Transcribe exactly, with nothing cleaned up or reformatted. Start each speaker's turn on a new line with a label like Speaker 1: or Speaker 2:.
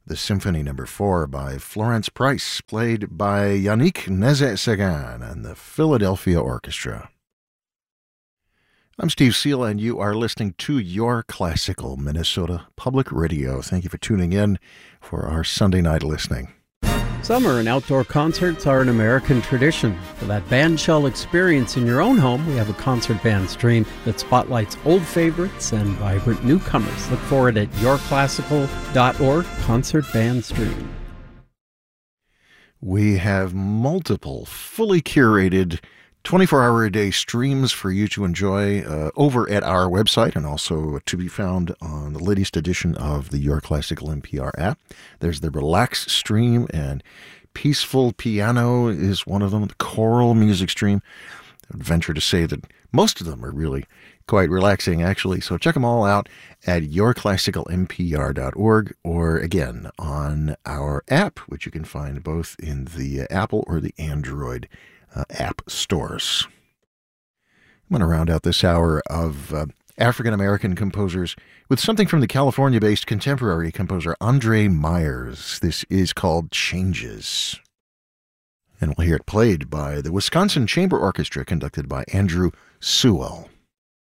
Speaker 1: the Symphony Number Four by Florence Price, played by Yannick Nézet-Séguin and the Philadelphia Orchestra. I'm Steve Seal, and you are listening to Your Classical Minnesota Public Radio. Thank you for tuning in for our Sunday night listening.
Speaker 2: Summer and outdoor concerts are an American tradition. For that bandshell experience in your own home, we have a concert band stream that spotlights old favorites and vibrant newcomers. Look for it at your classical dot org, Concert Band Stream.
Speaker 1: We have multiple fully curated twenty-four hour a day streams for you to enjoy uh, over at our website, and also to be found on the latest edition of the Your Classical N P R app. There's the Relax stream, and Peaceful Piano is one of them, the choral music stream. I would venture to say that most of them are really quite relaxing, actually. So check them all out at your classical n p r dot org, or again on our app, which you can find both in the Apple or the Android Uh, app stores. I'm going to round out this hour of uh, African-American composers with something from the California-based contemporary composer Andre Myers. This is called Changes. And we'll hear it played by the Wisconsin Chamber Orchestra, conducted by Andrew Sewell.